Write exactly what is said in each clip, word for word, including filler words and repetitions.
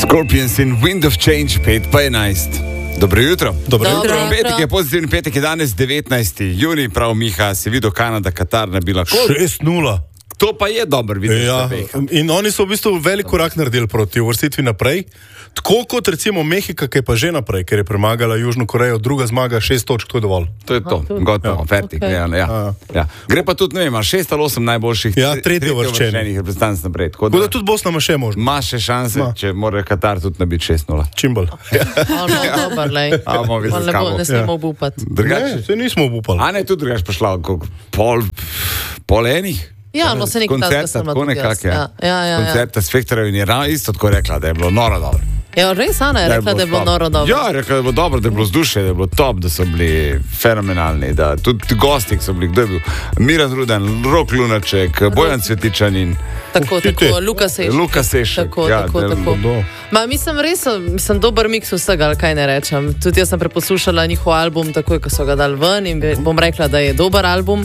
Scorpions in Wind of Change, pet pa enajst. Dobro jutro. Dobro jutro. Petek je pozitivni petek, je danes devetnajsti junij, prav Miha, si videl Kanada, Katar nabila kol. šest nula. To pa je dober video. Ja, in oni so v bistvu velik korak naredili proti uvrstitvi naprej. Tako kot recimo Mehika, ki je pa že naprej, ker je premagala Južno Korejo, druga zmaga, šest točk, to je dovolj. To je to, gotovo, ja. Fertik. Okay. Ja, ja. Ja. Gre pa tudi, ne vem, šest ali osem najboljših ja, tretji uvrščenih reprezentanc naprej. Tako da, da tudi Bosna ima še možno. Ima še šanse, ma. Če mora Katar tudi nabiti šest nula. Čim bolj. Dobar, lej. Ne smemo obupati. Ne, se nismo obupali. A ne, tudi drugač pošla, pol, pol enih. Ja, no se nekaj koncerta, sem tako nekako, ja. Ja, ja, ja. Koncerta s Fektorjev in je isto tako rekla, da je bilo noro dobro. Ja, res Ana je rekla, da je bilo noro dobro. Ja, rekla, da je bilo dobro, da je bilo vzdušje, da je bilo top, da so bili fenomenalni, da tudi gosti so bili, kdo je bil? Miran Ruden, Rok Lunaček, Bojan Cvetičanin. Tako, tako, Luka Sešek. Luka Sešek, tako, ja. Tako, tako. Ma, mislim, res, mislim, dober miks vsega, ali kaj ne rečem. Tudi jaz sem preposlušala njihov album, takoj, ko so ga dali ven in bom rekla, da je dober album.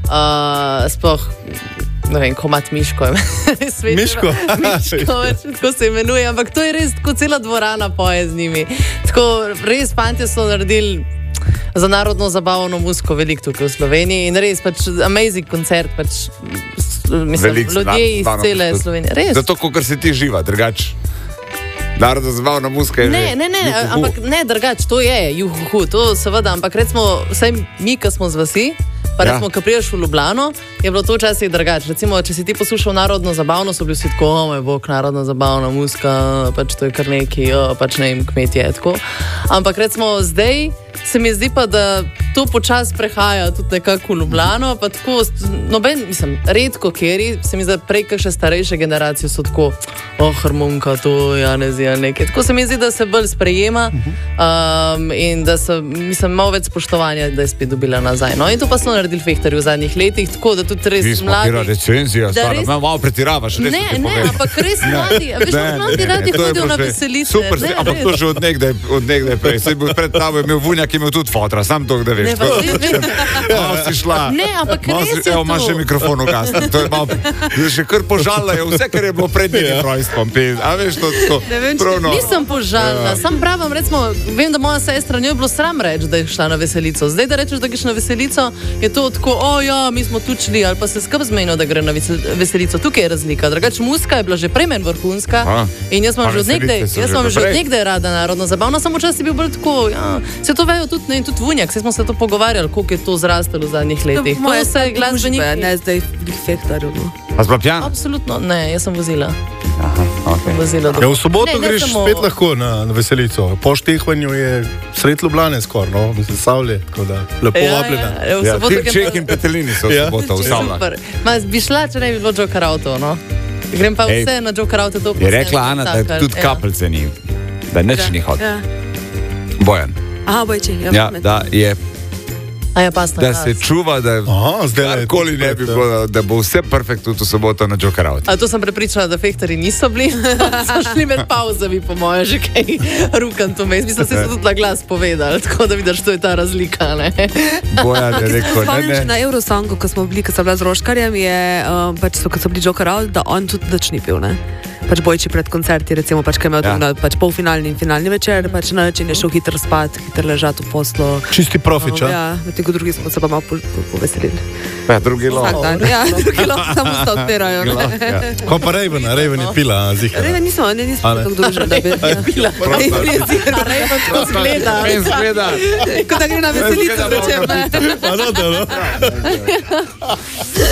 Uh, sploh, ne vem, komat Miško je. Miško? Miško, tako se imenuje, ampak to je res, tako cela dvorana poje z njimi. Tako, res, fantje so naredili za narodno zabavno muziko veliko tukaj v Sloveniji in res, pač, amazing koncert, pač, mislim, velik, ljudje iz cele Slovenije. Res. Zato, kot si ti živa, drugač. Narodno zabavna muzika je. Ne, ne, ne, juhuhu. Ampak ne, drugač, to je, juhuhu, to seveda, ampak recimo, vsaj mi, ki smo z vasi, pa ja. Recimo, ko priješ v Ljubljano, je bilo to včasih drugače. Recimo, če si ti poslušal narodno zabavno, so bili vsi tako, o moj bog, narodno zabavna muzika, pač to je kar neki, o, pač ne vem, kmetje, tako. Ampak recimo, zdaj se mi zdi pa, da to počas prehaja tudi nekako v Ljubljano, pa tako, noben, mislim, redko kjeri, se mi zdi, prej kakšne starejše generacije so tako, o, harmonika, to, Janez, ja, nekaj. Tako se mi zdi, da se bolj sprejema um, in da se, mislim, malo več spoštovanja, da je spet dobila nazaj. No, in to pa smo naredili Fektorji v zadnjih letih, tako da tudi res Nismo mladi... Nismo kjera recenzija, stvarno, res... malo pretiravaš, res ne, ne, ampak res mladi, veš, ne, mladi ne, radi hodijo na veselice. Super, ne, ampak to že od nekdaj, od nekdaj prej. Sej bil pred tabo imel Vunjak, imel tudi fotra, sam to, da veš. Ne, malo si šla. Ne, ampak res je to. Evo, imaš še mikrofon ugasniti. To je malo, še kar požalila je vse, kar je bilo pred njenim rojstvom. A veš, to, to, pravno. Nisem požalila, sam pravim, recimo, vem, da moja sestra njo je bilo sram reči, da je šla na veselico. Zdaj, da rečeš, da greš na veselico, je to tako, o ja, mi smo tu šli, ali pa se skrb zmenil, da gre na veselico. Tukaj je razlika. Drugač, muzika je bila že prej meni vrhunska a, in jaz sem že od nekdaj, jaz sem že od nekdaj rada narodno zabavna, samo včasih je bil bolj tako, ja, se to vejo tudi, ne, in tudi Vunjak, se smo se to pogovarjali, koliko je to zrastalo v zadnjih letih. To je vse glasbeniki. Ne, zdaj v Fektorju. A si bila pijana? Absolutno, ne, jaz sem vozila. Aha, okay. Vozila ja, v soboto ne, greš samo... spet lahko na, na veselico. Po štehvanju je sred Ljubljane skoraj, no, mislim, Savlje, tako da lepo ja, vabljena. Ja, ja, ja, Ček in Petelini so v ja. Soboto v Savljah. Bi šla, če ne bi bilo Joker Auto, no? Grem pa Ej, vse na Joker Auto. To je rekla Ana, da tudi ja. Kapelce ni, da nič ja. Ni hodil. Ja. Bojan. Aha, Bojči. Ja, ja, da je... Ja, da se čuva, da, karkoli ne bi bilo, da bo vse perfekt tudi v soboto na Joker Auto. A to sem prepričana, da Fektorji niso bili, so šli med pauzami, po moje, že kaj rukan to mes. Mislim, da se tudi na glas povedali, tako da vidiš, to je ta razlika, ne? Bojan je rekel, ne, ne. Na Eurosongu, ko smo bili, ko so bila z Roškarjem, je, um, pač so, ko so bili Joker Auto, da on tudi nič ni pil, ne? Pač Bojči pred koncerti, recimo, pač kaj imel ja. Na pač polfinalni in finalni večer, pač na način je šel hitro spat, hitro ležati v poslu. Čisti profič, um, ja? Ja, tega drugi smo se pa malo poveselili. Ja, drugi lov. Ja, drugi lov, samo se odpirajo. Ja. Ko pa Raven, Raven je pila, zihar. Raven nismo, ne, nismo tako družili, da bi... Ja, pila. Raven tako zgleda. Raven zgleda. Ko da gre na veselico, začem, ne. Pa no, da, no.